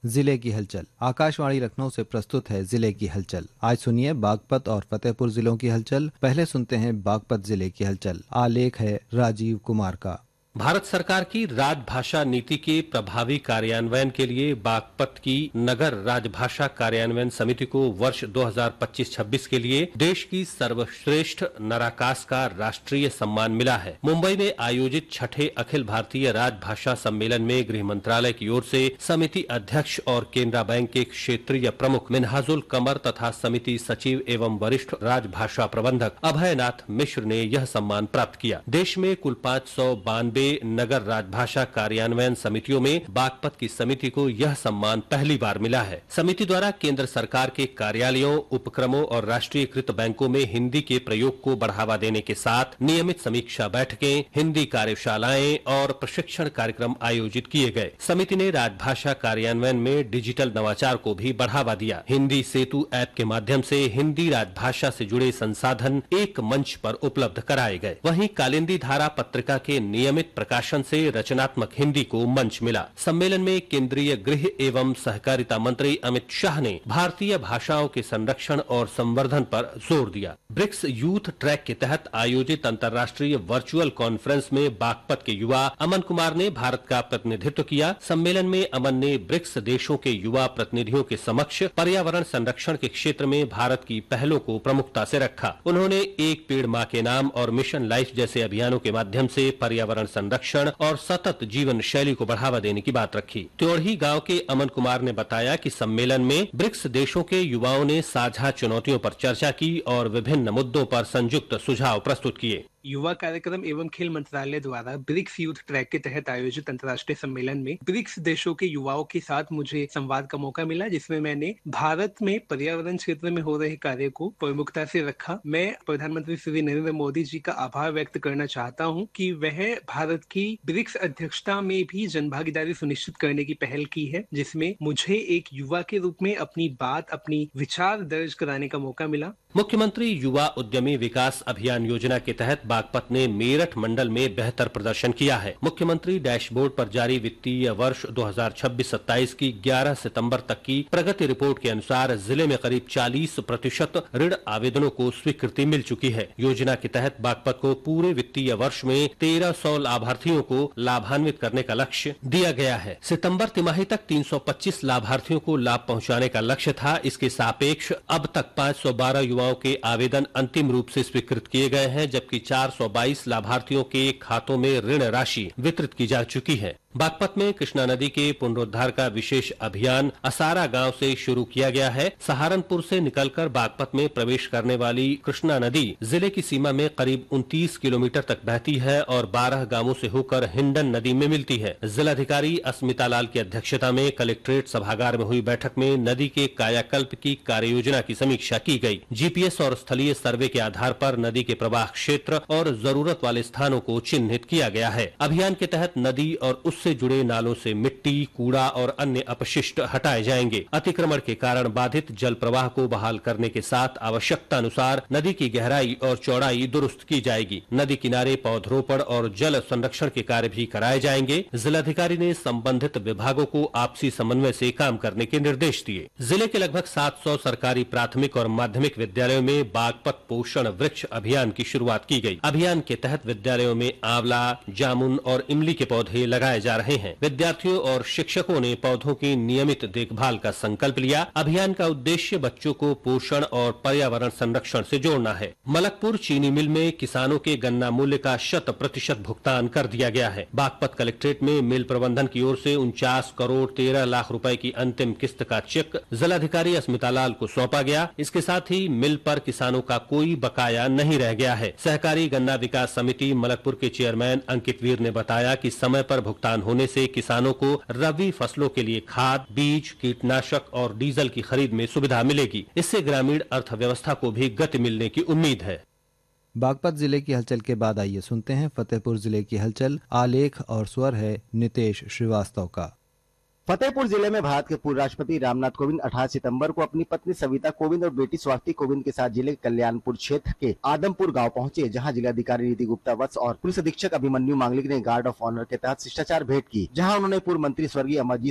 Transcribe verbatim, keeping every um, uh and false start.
जिले की हलचल। आकाशवाणी लखनऊ से प्रस्तुत है जिले की हलचल। आज सुनिए बागपत और फतेहपुर जिलों की हलचल। पहले सुनते हैं बागपत जिले की हलचल। आलेख है राजीव कुमार का। भारत सरकार की राजभाषा नीति के प्रभावी कार्यान्वयन के लिए बागपत की नगर राजभाषा कार्यान्वयन समिति को वर्ष दो हज़ार पच्चीस छब्बीस के लिए देश की सर्वश्रेष्ठ नराकास का राष्ट्रीय सम्मान मिला है। मुंबई में आयोजित छठे अखिल भारतीय राजभाषा सम्मेलन में गृह मंत्रालय की ओर से समिति अध्यक्ष और केनरा बैंक के क्षेत्रीय प्रमुख मिन्हाजुल कमर तथा समिति सचिव एवं वरिष्ठ राजभाषा प्रबंधक अभयनाथ मिश्र ने यह सम्मान प्राप्त किया। देश में कुल पाँच सौ बानवे नगर राजभाषा कार्यान्वयन समितियों में बागपत की समिति को यह सम्मान पहली बार मिला है। समिति द्वारा केंद्र सरकार के कार्यालयों, उपक्रमों और राष्ट्रीयकृत बैंकों में हिंदी के प्रयोग को बढ़ावा देने के साथ नियमित समीक्षा बैठकें, हिंदी कार्यशालाएं और प्रशिक्षण कार्यक्रम आयोजित किए गए। समिति ने राजभाषा कार्यान्वयन में डिजिटल नवाचार को भी बढ़ावा दिया। हिंदी सेतु ऐप के माध्यम से हिंदी राजभाषा से जुड़े संसाधन एक मंच पर उपलब्ध कराए गए। वहीं कालिंदी धारा पत्रिका के नियमित प्रकाशन से रचनात्मक हिंदी को मंच मिला। सम्मेलन में केंद्रीय गृह एवं सहकारिता मंत्री अमित शाह ने भारतीय भाषाओं के संरक्षण और संवर्धन पर जोर दिया। ब्रिक्स यूथ ट्रैक के तहत आयोजित अंतर्राष्ट्रीय वर्चुअल कॉन्फ्रेंस में बागपत के युवा अमन कुमार ने भारत का प्रतिनिधित्व किया। सम्मेलन में अमन ने ब्रिक्स देशों के युवा प्रतिनिधियों के समक्ष पर्यावरण संरक्षण के क्षेत्र में भारत की पहलों को प्रमुखता से रखा। उन्होंने एक पेड़ माँ के नाम और मिशन लाइफ जैसे अभियानों के माध्यम से पर्यावरण संरक्षण और सतत जीवन शैली को बढ़ावा देने की बात रखी। त्योड़ही गांव के अमन कुमार ने बताया कि सम्मेलन में ब्रिक्स देशों के युवाओं ने साझा चुनौतियों पर चर्चा की और विभिन्न मुद्दों पर संयुक्त सुझाव प्रस्तुत किए। युवा कार्यक्रम एवं खेल मंत्रालय द्वारा ब्रिक्स यूथ ट्रैक के तहत आयोजित अंतर्राष्ट्रीय सम्मेलन में ब्रिक्स देशों के युवाओं के साथ मुझे संवाद का मौका मिला, जिसमें मैंने भारत में पर्यावरण क्षेत्र में हो रहे कार्य को प्रमुखता से रखा। मैं प्रधानमंत्री श्री नरेंद्र मोदी जी का आभार व्यक्त करना चाहता हूं कि वह भारत की ब्रिक्स अध्यक्षता में भी जनभागीदारी सुनिश्चित करने की पहल की है, जिसमें मुझे एक युवा के रूप में अपनी बात, अपनी विचार दर्ज कराने का मौका मिला। मुख्यमंत्री युवा उद्यमी विकास अभियान योजना के तहत बागपत ने मेरठ मंडल में बेहतर प्रदर्शन किया है। मुख्यमंत्री डैशबोर्ड पर जारी वित्तीय वर्ष दो हज़ार छब्बीस सत्ताईस की ग्यारह सितंबर तक की प्रगति रिपोर्ट के अनुसार जिले में करीब चालीस प्रतिशत ऋण आवेदनों को स्वीकृति मिल चुकी है। योजना के तहत बागपत को पूरे वित्तीय वर्ष में तेरह सौ लाभार्थियों को लाभान्वित करने का लक्ष्य दिया गया है। सितंबर तिमाही तक तीन सौ पच्चीस लाभार्थियों को लाभ पहुंचाने का लक्ष्य था। इसके सापेक्ष अब तक पाँच सौ बारह युवाओं के आवेदन अंतिम रूप से स्वीकृत किए गए हैं, जबकि चार सौ बाईस लाभार्थियों के खातों में ऋण राशि वितरित की जा चुकी है। बागपत में कृष्णा नदी के पुनरुद्धार का विशेष अभियान असारा गांव से शुरू किया गया है। सहारनपुर से निकलकर बागपत में प्रवेश करने वाली कृष्णा नदी जिले की सीमा में करीब उनतीस किलोमीटर तक बहती है और बारह गांवों से होकर हिंडन नदी में मिलती है। जिलाधिकारी अस्मिता लाल की अध्यक्षता में कलेक्ट्रेट सभागार में हुई बैठक में नदी के कायाकल्प की कार्य योजना की समीक्षा की गई। जीपीएस और स्थलीय सर्वे के आधार पर नदी के प्रवाह क्षेत्र और जरूरत वाले स्थानों को चिन्हित किया गया है। अभियान के तहत नदी और उस से जुड़े नालों से मिट्टी, कूड़ा और अन्य अपशिष्ट हटाए जाएंगे। अतिक्रमण के कारण बाधित जल प्रवाह को बहाल करने के साथ आवश्यकता अनुसार नदी की गहराई और चौड़ाई दुरुस्त की जाएगी। नदी किनारे पौधरोपण और जल संरक्षण के कार्य भी कराए जाएंगे। जिलाधिकारी ने संबंधित विभागों को आपसी समन्वय से काम करने के निर्देश दिए। जिले के लगभग सात सौ सरकारी प्राथमिक और माध्यमिक विद्यालयों में बागपत पोषण वृक्ष अभियान की शुरुआत की गई। अभियान के तहत विद्यालयों में आंवला, जामुन और इमली के पौधे लगाए जा रहे हैं। विद्यार्थियों और शिक्षकों ने पौधों की नियमित देखभाल का संकल्प लिया। अभियान का उद्देश्य बच्चों को पोषण और पर्यावरण संरक्षण से जोड़ना है। मलकपुर चीनी मिल में किसानों के गन्ना मूल्य का शत प्रतिशत भुगतान कर दिया गया है। बागपत कलेक्ट्रेट में मिल प्रबंधन की ओर से उनचास करोड़ तेरह लाख रुपए की अंतिम किस्त का चेक जिलाधिकारी अस्मिता लाल को सौंपा गया। इसके साथ ही मिल पर किसानों का कोई बकाया नहीं रह गया है। सहकारी गन्ना विकास समिति मलकपुर के चेयरमैन अंकित वीर ने बताया कि समय पर भुगतान होने से किसानों को रबी फसलों के लिए खाद, बीज, कीटनाशक और डीजल की खरीद में सुविधा मिलेगी। इससे ग्रामीण अर्थव्यवस्था को भी गति मिलने की उम्मीद है। बागपत जिले की हलचल के बाद आइए सुनते हैं फतेहपुर जिले की हलचल। आलेख और स्वर है नितेश श्रीवास्तव का। फतेहपुर जिले में भारत के पूर्व राष्ट्रपति रामनाथ कोविंद अठारह सितंबर को अपनी पत्नी सविता कोविंद और बेटी स्वाति कोविंद के साथ जिले के कल्याणपुर क्षेत्र के आदमपुर गांव पहुंचे, जहां जिलाधिकारी नीति गुप्ता वत्स और पुलिस अधीक्षक अभिमन्यु मांगलिक ने गार्ड ऑफ ऑनर के तहत शिष्टाचार भेंट की, जहां उन्होंने पूर्व मंत्री स्वर्गीय अमरजीत